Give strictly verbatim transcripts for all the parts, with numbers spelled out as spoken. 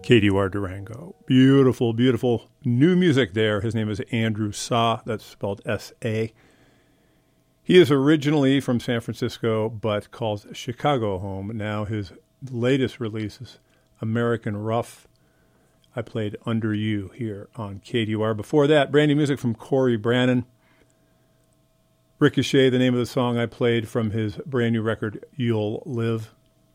K D U R Durango. Beautiful, beautiful new music there. His name is Andrew Sa. That's spelled S A. He is originally from San Francisco, but calls Chicago home. Now his latest release is American Rough. I played Under You here on K D U R. Before that, brand new music from Corey Brannon. Ricochet, the name of the song I played from his brand new record, You'll Live.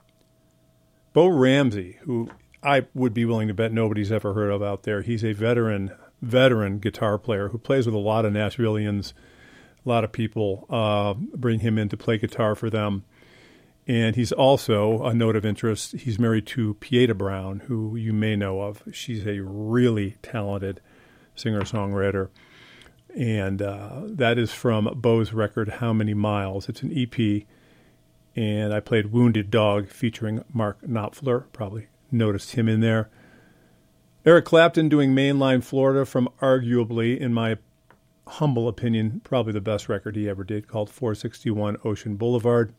Bo Ramsey, who I would be willing to bet nobody's ever heard of out there. He's a veteran, veteran guitar player who plays with a lot of Nashvillians. A lot of people uh, bring him in to play guitar for them. And he's also, a note of interest, he's married to Pieta Brown, who you may know of. She's a really talented singer-songwriter. And uh, that is from Bo's record, How Many Miles. It's an E P. And I played Wounded Dog featuring Mark Knopfler. Probably noticed him in there. Eric Clapton doing Mainline Florida from arguably, in my humble opinion, probably the best record he ever did, called four sixty-one Ocean Boulevard.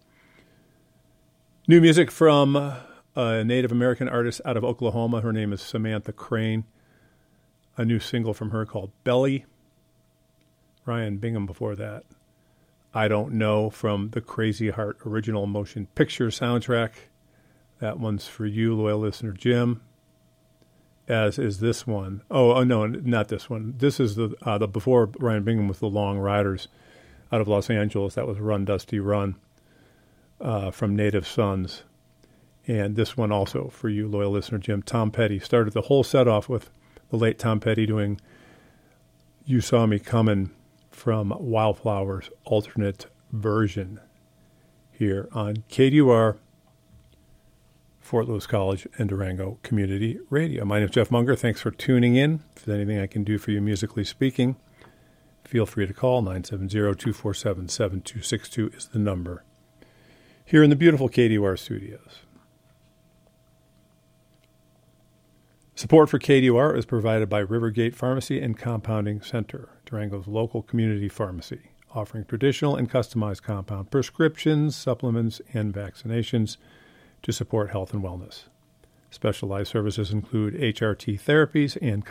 New music from a Native American artist out of Oklahoma. Her name is Samantha Crane. A new single from her called Belly. Ryan Bingham before that. I Don't Know from the Crazy Heart original motion picture soundtrack. That one's for you, loyal listener Jim. As is this one. Oh, oh no, not this one. This is the uh, the before Ryan Bingham with the Long Riders out of Los Angeles. That was Run Dusty Run uh, from Native Sons. And this one also for you, loyal listener Jim. Tom Petty started the whole set off with the late Tom Petty doing You Saw Me Coming from Wildflower's alternate version here on K D U R, Fort Lewis College and Durango Community Radio. My name is Jeff Munger. Thanks for tuning in. If there's anything I can do for you musically speaking, feel free to call. nine seven zero, two four seven, seven two six two is the number here in the beautiful K D U R studios. Support for K D U R is provided by Rivergate Pharmacy and Compounding Center, Durango's local community pharmacy, offering traditional and customized compound prescriptions, supplements, and vaccinations to support health and wellness. Specialized services include H R T therapies and